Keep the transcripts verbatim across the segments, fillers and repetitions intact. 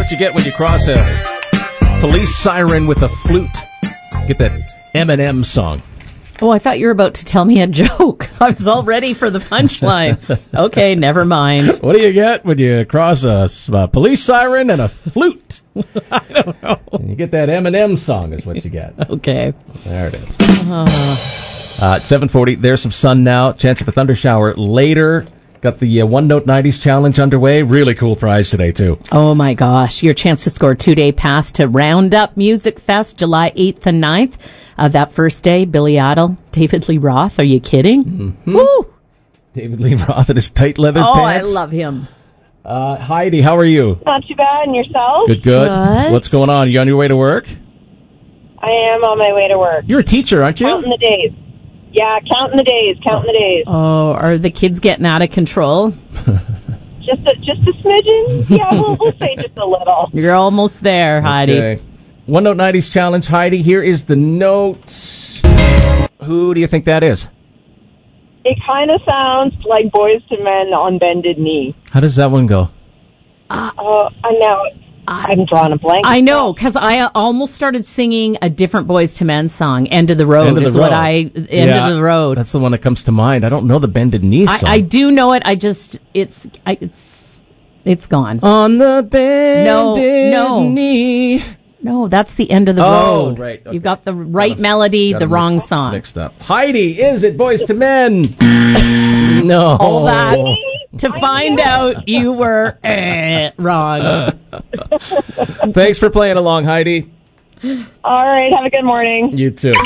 what you get when you cross a police siren with a flute. Get that Eminem song. Oh, I thought you were about to tell me a joke. I was all ready for the punchline. Okay, never mind. What do you get when you cross a, a police siren and a flute? I don't know. And you get that Eminem song is what you get. Okay. There it is. Uh, uh, at seven forty, there's some sun now. Chance of a thunder shower later. Got the uh, One Note nineties challenge underway. Really cool prize today, too. Oh, my gosh. Your chance to score a two-day pass to Roundup Music Fest, July eighth and ninth. Uh, that first day, Billy Idol, David Lee Roth. Are you kidding? Mm-hmm. Woo! David Lee Roth in his tight leather oh, pants. Oh, I love him. Uh, Heidi, how are you? Not too bad. And yourself? Good, good. Good. What's going on? Are you on your way to work? I am on my way to work. You're a teacher, aren't you? Counting the days. Yeah, counting the days, counting the days. Oh, are the kids getting out of control? just a, just a smidgen? Yeah, we'll, we'll say just a little. You're almost there, Heidi. Okay. One Note nineties challenge, Heidi. Here is the note. Who do you think that is? It kind of sounds like Boys to Men on Bended Knee. How does that one go? Uh, uh and now I'm drawing a blank. I know, because I almost started singing a different Boys to Men song. End of the Road End of the is road. what I. End yeah, of the Road. That's the one that comes to mind. I don't know the Bended Knee song. I, I do know it. I just it's I, it's it's gone. On the bended no, no. knee. No, that's the End of the oh, Road. right. Okay. You've got the right got melody, the wrong mixed, song. Mixed up. Heidi, is it Boys to Men? No. All that to find out you were eh, wrong. Thanks for playing along, Heidi. All right, have a good morning. You too.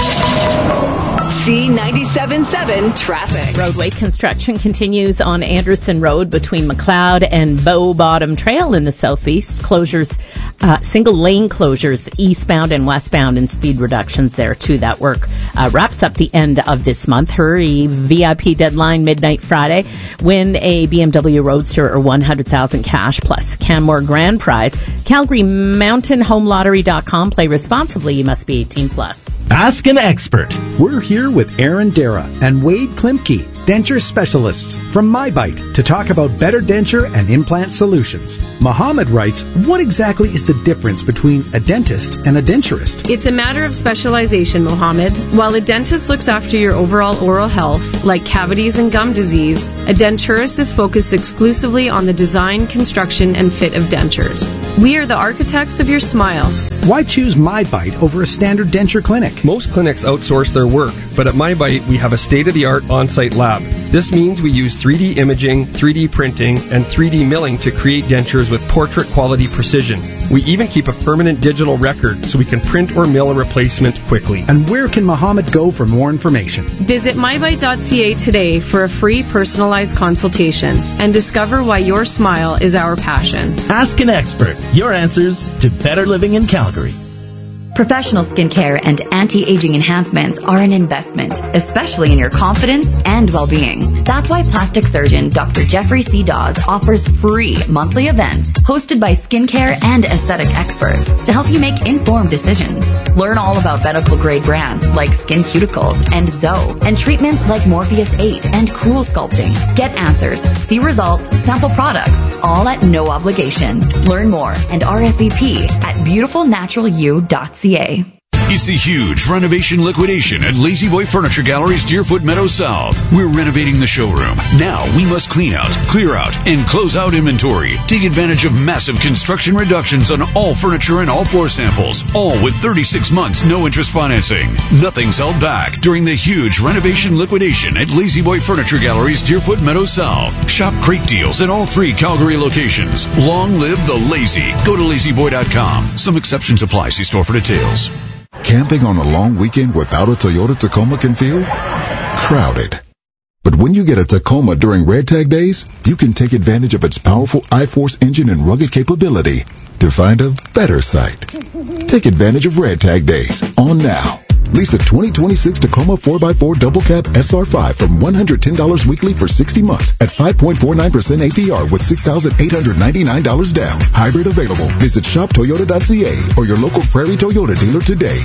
C ninety-seven point seven traffic. Roadway construction continues on Anderson Road between McLeod and Bow Bottom Trail in the southeast. Closures, uh, single lane closures eastbound and westbound, and speed reductions there too. That work uh, wraps up the end of this month. Hurry V I P deadline midnight Friday. Win a B M W Roadster or one hundred thousand cash plus Canmore Grand Prize. Calgary Mountain Home Lottery dot com. Play responsibly. You must be eighteen plus. Ask an expert. We're here with Aaron Dara and Wade Klimke, denture specialists from MyBite, to talk about better denture and implant solutions. Mohammed writes, what exactly is the difference between a dentist and a denturist? It's a matter of specialization, Mohammed. While a dentist looks after your overall oral health, like cavities and gum disease, a denturist is focused exclusively on the design, construction, and fit of dentures. We are the architects of your smile. Why choose MyBite over a standard denture clinic? Most clinics outsource their work, but at MyBite we have a state-of-the-art on-site lab. This means we use three D imaging, three D printing, and three D milling to create dentures with portrait-quality precision. We even keep a permanent digital record so we can print or mill a replacement quickly. And where can Mohammed go for more information? Visit my bite dot c a today for a free personalized consultation and discover why your smile is our passion. Ask an expert. Your answers to better living in Calgary. Professional skincare and anti-aging enhancements are an investment, especially in your confidence and well-being. That's why plastic surgeon Doctor Jeffrey C. Dawes offers free monthly events hosted by skincare and aesthetic experts to help you make informed decisions. Learn all about medical-grade brands like Skin Cuticles and Zoe, and treatments like Morpheus eight and Cool Sculpting. Get answers, see results, sample products, all at no obligation. Learn more and R S V P at beautiful natural you dot c a. It's the huge renovation liquidation at Lazy Boy Furniture Gallery's Deerfoot Meadow South. We're renovating the showroom. Now we must clean out, clear out, and close out inventory. Take advantage of massive construction reductions on all furniture and all floor samples. All with thirty-six months no interest financing. Nothing's held back during the huge renovation liquidation at Lazy Boy Furniture Gallery's Deerfoot Meadow South. Shop great deals at all three Calgary locations. Long live the lazy. Go to lazy boy dot com. Some exceptions apply. See store for details. Camping on a long weekend without a Toyota Tacoma can feel crowded. But when you get a Tacoma during Red Tag Days, you can take advantage of its powerful iForce engine and rugged capability to find a better site. Take advantage of Red Tag Days on now. Lease a twenty twenty-six Tacoma four by four Double Cab S R five from one hundred ten dollars weekly for sixty months at five point four nine percent A P R with six thousand eight hundred ninety-nine dollars down. Hybrid available. Visit shop toyota dot c a or your local Prairie Toyota dealer today.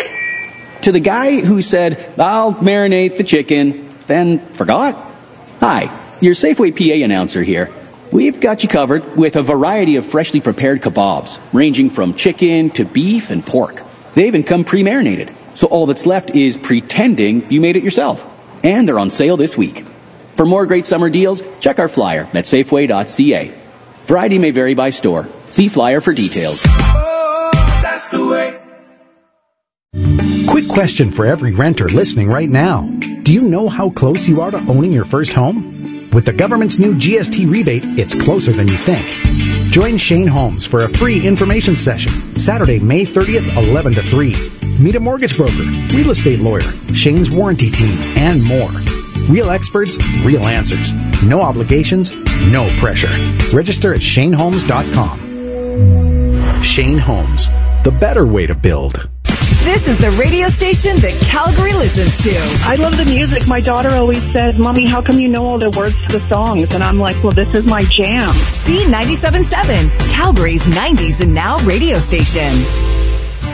To the guy who said, I'll marinate the chicken, then forgot. Hi, your Safeway P A announcer here. we've got you covered with a variety of freshly prepared kebabs, ranging from chicken to beef and pork. They even come pre-marinated, so all that's left is pretending you made it yourself. And they're on sale this week. For more great summer deals, check our flyer at Safeway dot C A. Variety may vary by store. See flyer for details. Oh, that's the way. Quick question for every renter listening right now. Do you know how close you are to owning your first home? With the government's new G S T rebate, it's closer than you think. Join Shane Holmes for a free information session, Saturday, May thirtieth, eleven to three. Meet a mortgage broker, real estate lawyer, Shane's warranty team, and more. Real experts, real answers. No obligations, no pressure. Register at Shane Holmes dot com. Shane Holmes, the better way to build. This is the radio station that Calgary listens to. I love the music. My daughter always says, Mommy, how come you know all the words to the songs? And I'm like, well, this is my jam. B ninety-seven point seven, Calgary's nineties and now radio station.